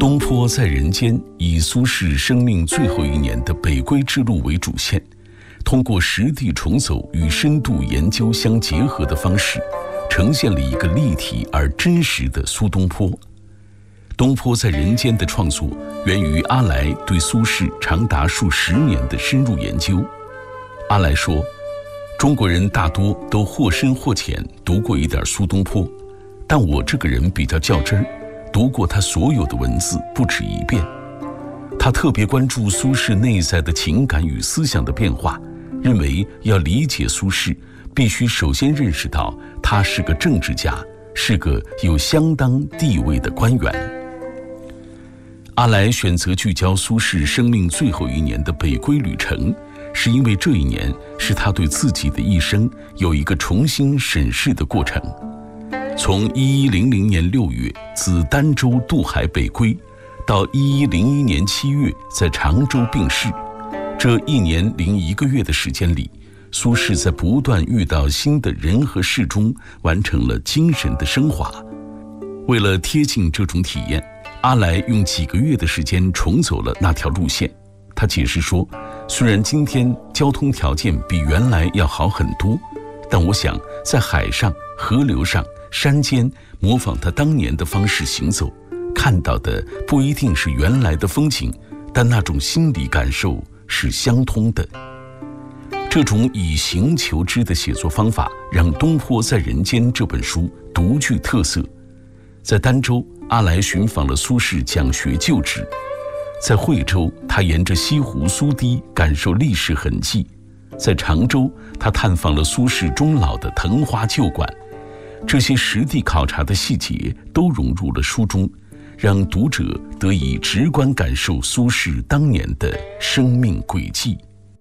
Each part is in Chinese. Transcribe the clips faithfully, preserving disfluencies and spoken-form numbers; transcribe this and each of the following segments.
东坡在人间以苏轼生命最后一年的北归之路为主线，通过实地重走与深度研究相结合的方式，呈现了一个立体而真实的苏东坡。东坡在人间的创作源于阿来对苏轼长达数十年的深入研究。阿来说，中国人大多都或深或浅读过一点苏东坡，但我这个人比较较真儿，读过他所有的文字不止一遍。他特别关注苏轼内在的情感与思想的变化，认为要理解苏轼，必须首先认识到他是个政治家，是个有相当地位的官员。阿来选择聚焦苏轼生命最后一年的北归旅程，是因为这一年是他对自己的一生有一个重新审视的过程。从一一零零年六月自儋州渡海北归，到一一零一年七月在常州病逝，这一年零一个月的时间里，苏轼在不断遇到新的人和事中，完成了精神的升华。为了贴近这种体验，阿来用几个月的时间重走了那条路线。他解释说，虽然今天交通条件比原来要好很多，但我想在海上、河流上、山间模仿他当年的方式行走，看到的不一定是原来的风景，但那种心理感受是相通的。这种以形求知的写作方法，让《东坡在人间》这本书独具特色。在儋州，阿来寻访了苏轼讲学旧址；在惠州，他沿着西湖苏堤感受历史痕迹；在常州，他探访了苏轼终老的藤花旧馆。这些实地考察的细节都融入了书中，让读者得以直观感受苏轼当年的生命轨迹。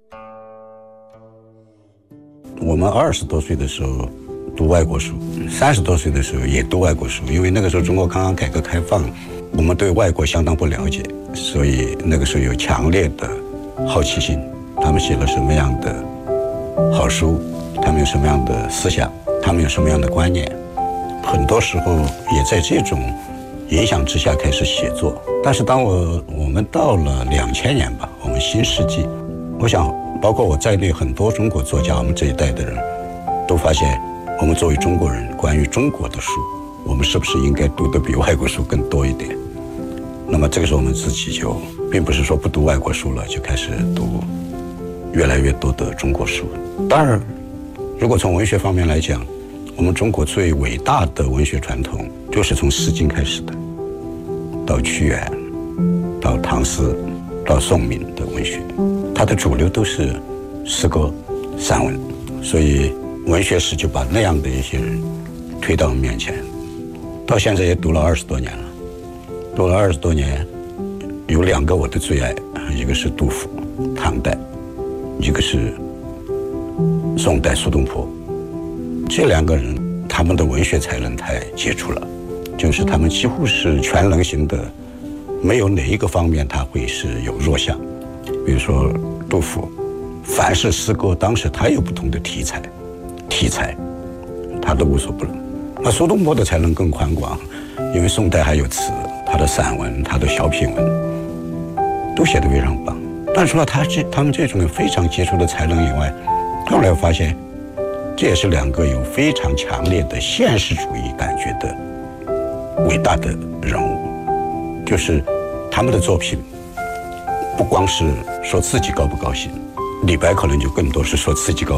我们二十多岁的时候读外国书，三十多岁的时候也读外国书，因为那个时候中国刚刚改革开放，我们对外国相当不了解，所以那个时候有强烈的好奇心，他们写了什么样的好书，他们有什么样的思想，他们有什么样的观念，很多时候也在这种影响之下开始写作。但是当我我们到了两千年吧，我们新世纪，我想包括我在内很多中国作家，我们这一代的人都发现，我们作为中国人，关于中国的书，我们是不是应该读得比外国书更多一点？那么这个时候我们自己就并不是说不读外国书了，就开始读越来越多的中国书。当然如果从文学方面来讲，我们中国最伟大的文学传统就是从《诗经》开始的，到屈原，到唐诗，到宋明的文学，它的主流都是诗歌、散文，所以文学史就把那样的一些人推到我们面前。到现在也读了二十多年了，读了二十多年，有两个我的最爱，一个是杜甫，唐代；一个是宋代苏东坡。这两个人他们的文学才能太杰出了，就是他们几乎是全能型的，没有哪一个方面他会是有弱项。比如说杜甫，凡是诗歌，当时他有不同的题材题材他都无所不能。那苏东坡的才能更宽广，因为宋代还有词，他的散文，他的小品文都写得非常棒。但除了他这他们这种非常杰出的才能以外，后来我发现这也是两个有非常强烈的现实主义感觉的伟大的人物，就是他们的作品不光是说自己高不高兴，李白可能就更多是说自己高